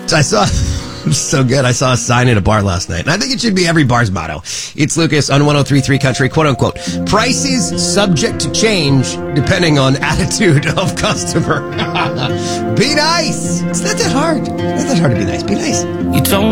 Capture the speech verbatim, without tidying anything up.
I saw, so good. I saw a sign at a bar last night, and I think it should be every bar's motto. It's Lucas on one oh three point three Country, quote unquote. Prices subject to change depending on attitude of customer. Be nice. It's not that hard. It's not that hard to be nice. Be nice. You don't